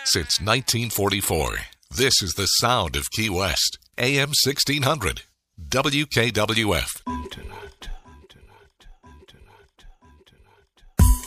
Since 1944, this is the sound of Key West. AM 1600. WKWF.